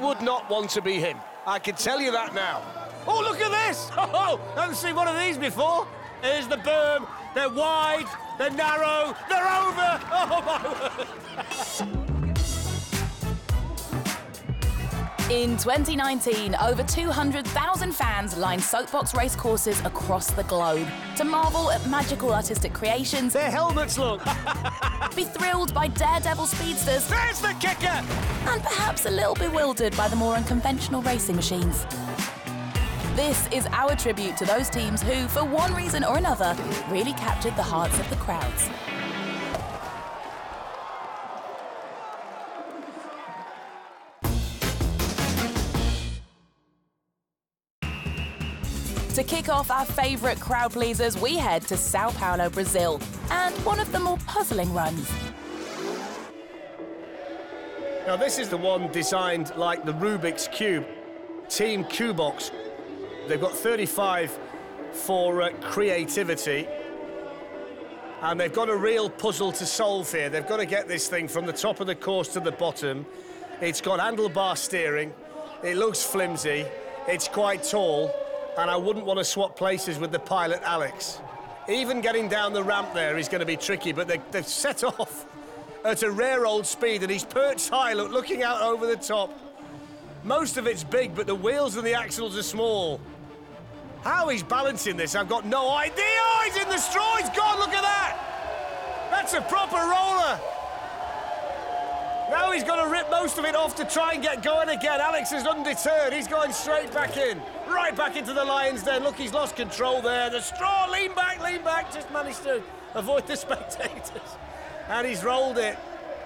would not want to be him. I can tell you that now. Oh, look at this! Oh, haven't seen one of these before. Here's the berm. They're wide, they're narrow, they're over! Oh, my word! In 2019, over 200,000 fans lined soapbox race courses across the globe to marvel at magical artistic creations. Their helmets, look! Be thrilled by daredevil speedsters. There's the kicker! And perhaps a little bewildered by the more unconventional racing machines. This is our tribute to those teams who, for one reason or another, really captured the hearts of the crowds. To kick off our favourite crowd pleasers, we head to Sao Paulo, Brazil, and one of the more puzzling runs. Now, this is the one designed like the Rubik's Cube, Team Cubox. They've got 35 for creativity, and they've got a real puzzle to solve here. They've got to get this thing from the top of the course to the bottom. It's got handlebar steering, it looks flimsy, it's quite tall, and I wouldn't want to swap places with the pilot, Alex. Even getting down the ramp there is going to be tricky, but they've set off at a rare old speed, and he's perched high, looking out over the top. Most of it's big, but the wheels and the axles are small. How he's balancing this, I've got no idea. Oh, he's in the straw, he's gone, look at that! That's a proper roller. Now he's got to rip most of it off to try and get going again. Alex is undeterred, he's going straight back in. Right back into the lion's den. Look, he's lost control there. The straw, lean back, just managed to avoid the spectators. And he's rolled it.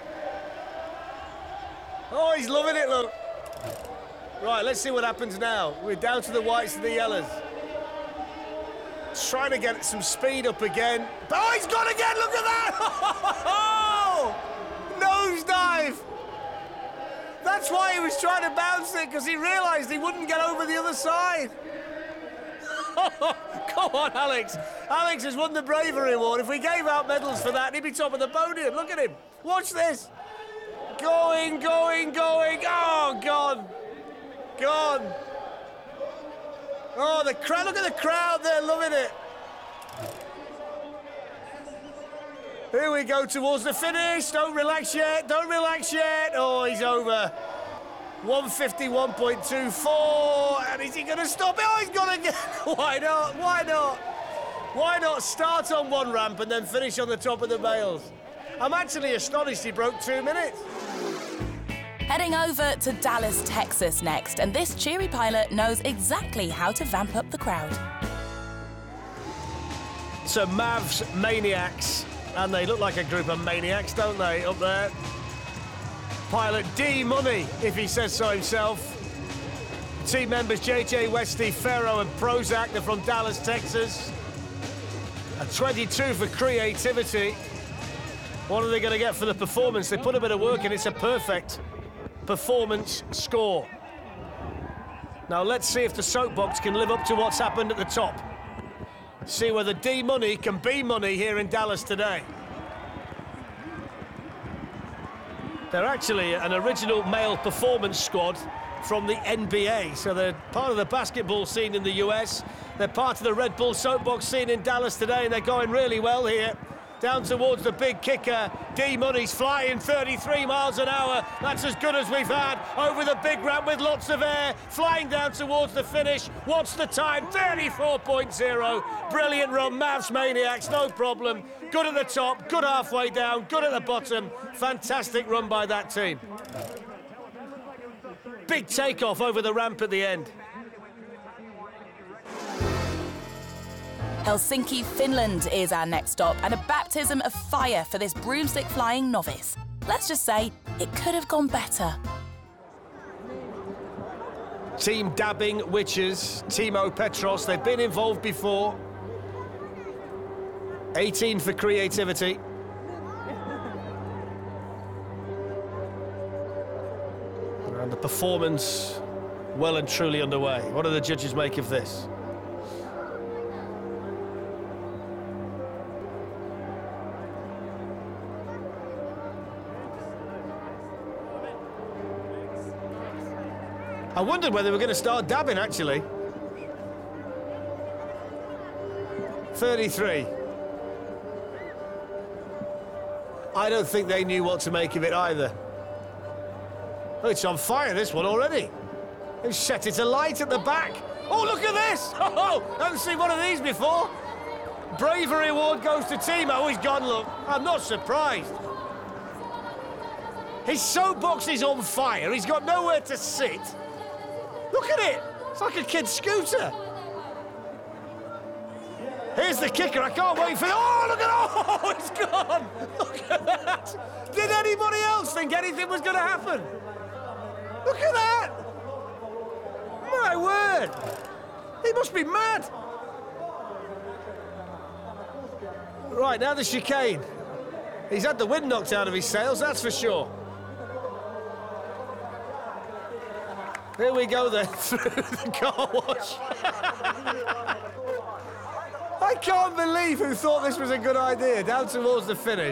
Oh, he's loving it, look. Right, let's see what happens now. We're down to the whites and the yellows. Trying to get some speed up again. Oh, he's gone again, look at that! Oh, nosedive! That's why he was trying to bounce it, because he realised he wouldn't get over the other side. Come on, Alex. Alex has won the bravery award. If we gave out medals for that, he'd be top of the podium. Look at him. Watch this. Going. Oh, gone. Oh, the crowd, look at the crowd there, loving it. Here we go towards the finish. Don't relax yet. Oh, he's over. 151.24. And is he going to stop it? Oh, he's gone again. Why not start on one ramp and then finish on the top of the bales? I'm actually astonished he broke 2 minutes. Heading over to Dallas, Texas next, and this cheery pilot knows exactly how to vamp up the crowd. So Mavs Maniacs, and they look like a group of maniacs, don't they, up there? Pilot D Money, if he says so himself. Team members JJ Westy, Ferro and Prozac, they're from Dallas, Texas. A 22 for creativity. What are they going to get for the performance? They put a bit of work in, it's a perfect performance score. Now let's see if the soapbox can live up to what's happened at the top. See whether D Money can be money here in Dallas today. They're actually an original male performance squad from the NBA, so they're part of the basketball scene in the US. They're part of the Red Bull soapbox scene in Dallas today, and they're going really well here. Down towards the big kicker. D Money's flying 33 miles an hour. That's as good as we've had. Over the big ramp with lots of air. Flying down towards the finish. What's the time? 34.0. Brilliant run. Mavs Maniacs, no problem. Good at the top, good halfway down, good at the bottom. Fantastic run by that team. Big takeoff over the ramp at the end. Helsinki, Finland is our next stop, and a baptism of fire for this broomstick-flying novice. Let's just say, it could have gone better. Team Dabbing Witches, Timo Petros, they've been involved before. 18 for creativity. And the performance well and truly underway. What do the judges make of this? I wondered whether we were going to start dabbing, actually. 33. I don't think they knew what to make of it either. Oh, it's on fire, this one, already. They've set it alight at the back. Oh, look at this! Oh, I haven't seen one of these before. Bravery award goes to Timo. Oh, he's gone, look. I'm not surprised. His soapbox is on fire. He's got nowhere to sit. Look at it. It's like a kid's scooter. Here's the kicker. I can't wait for it. Oh, look at it. Oh, it's gone. Look at that. Did anybody else think anything was going to happen? Look at that. My word. He must be mad. Right, now the chicane. He's had the wind knocked out of his sails, that's for sure. Here we go then, through the car wash. I can't believe who thought this was a good idea, down towards the finish.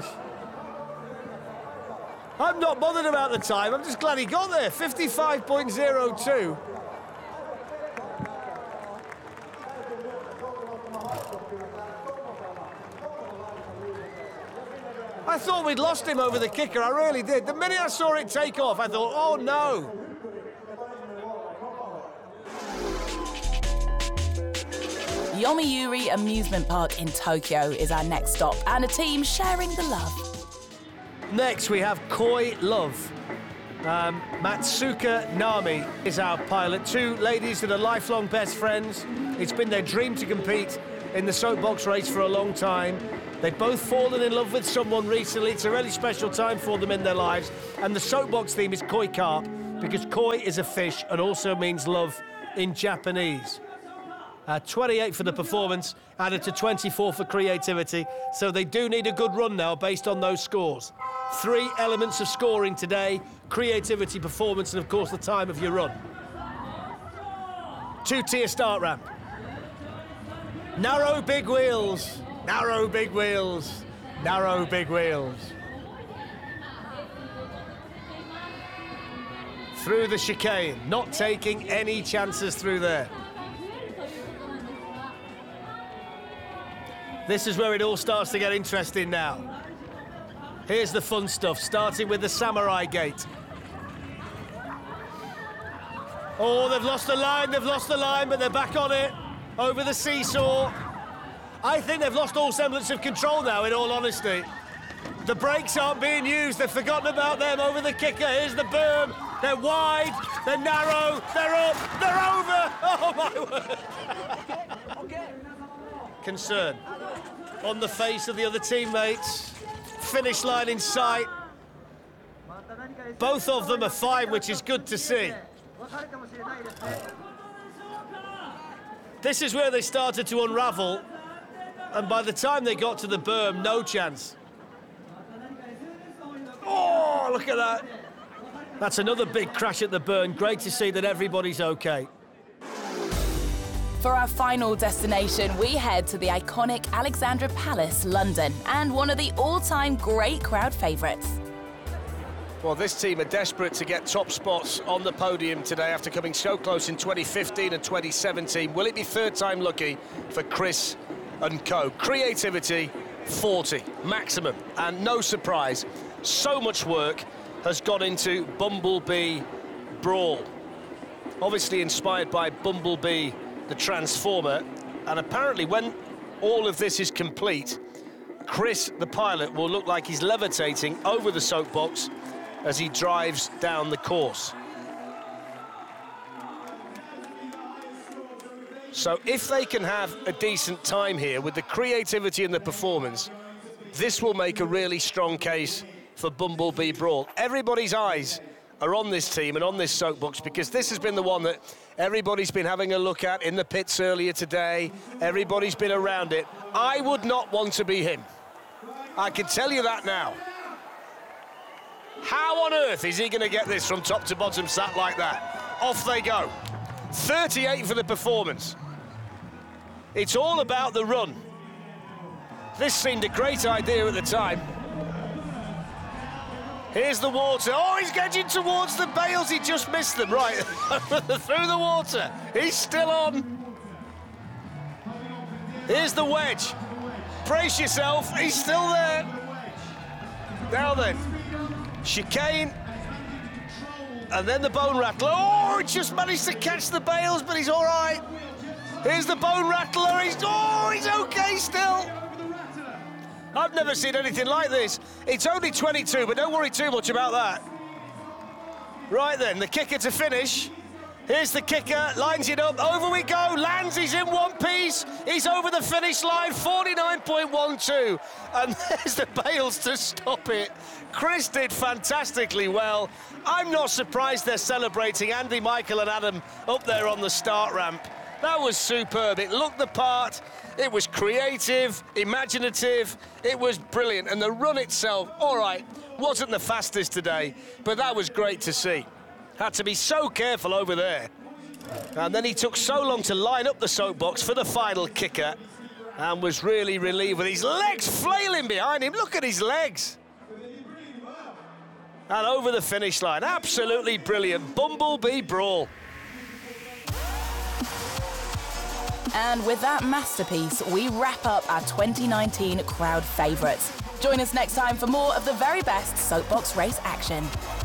I'm not bothered about the time, I'm just glad he got there, 55.02. I thought we'd lost him over the kicker, I really did. The minute I saw it take off, I thought, oh no. Yomiuri Amusement Park in Tokyo is our next stop, and a team sharing the love. Next, we have Koi Love. Matsuka Nami is our pilot. Two ladies that are lifelong best friends. It's been their dream to compete in the soapbox race for a long time. They've both fallen in love with someone recently. It's a really special time for them in their lives. And the soapbox theme is koi carp, because koi is a fish and also means love in Japanese. 28 for the performance, added to 24 for creativity. So they do need a good run now based on those scores. 3 elements of scoring today: creativity, performance, and of course the time of your run. 2-tier start ramp. Narrow big wheels, narrow big wheels, narrow big wheels. Through the chicane, not taking any chances through there. This is where it all starts to get interesting now. Here's the fun stuff, starting with the Samurai Gate. Oh, they've lost the line, but they're back on it. Over the seesaw. I think they've lost all semblance of control now, in all honesty. The brakes aren't being used, they've forgotten about them. Over the kicker, here's the berm. They're wide, they're narrow, they're up, they're over. Oh, my word. Concern on the face of the other teammates. Finish line in sight. Both of them are fine, which is good to see. This is where they started to unravel, and by the time they got to the berm, no chance. Oh, look at that. That's another big crash at the berm. Great to see that everybody's okay. For our final destination, we head to the iconic Alexandra Palace, London, and one of the all-time great crowd favourites. Well, this team are desperate to get top spots on the podium today after coming so close in 2015 and 2017. Will it be third time lucky for Chris and co? Creativity, 40 maximum, and no surprise, so much work has gone into Bumblebee Brawl. Obviously inspired by Bumblebee the Transformer, and apparently when all of this is complete, Chris, the pilot, will look like he's levitating over the soapbox as he drives down the course. So if they can have a decent time here with the creativity and the performance, this will make a really strong case for Bumblebee Brawl. Everybody's eyes are on this team and on this soapbox, because this has been the one that everybody's been having a look at in the pits earlier today. Everybody's been around it. I would not want to be him. I can tell you that now. How on earth is he going to get this from top to bottom sat like that? Off they go. 38 for the performance. It's all about the run. This seemed a great idea at the time. Here's the water. Oh, he's getting towards the bales. He just missed them. Right, through the water. He's still on. Here's the wedge. Brace yourself. He's still there. Now then, chicane. And then the bone rattler. Oh, he just managed to catch the bales, but he's all right. Here's the bone rattler. He's okay still. I've never seen anything like this. It's only 22, but don't worry too much about that. Right then, the kicker to finish. Here's the kicker, lines it up, over we go, lands, he's in one piece, he's over the finish line, 49.12, and there's the bales to stop it. Chris did fantastically well. I'm not surprised they're celebrating Andy, Michael and Adam up there on the start ramp. That was superb, it looked the part, it was creative, imaginative, it was brilliant, and the run itself, all right, wasn't the fastest today, but that was great to see. Had to be so careful over there. And then he took so long to line up the soapbox for the final kicker and was really relieved with his legs flailing behind him. Look at his legs. And over the finish line, absolutely brilliant. Bumblebee Brawl. And with that masterpiece, we wrap up our 2019 crowd favourites. Join us next time for more of the very best soapbox race action.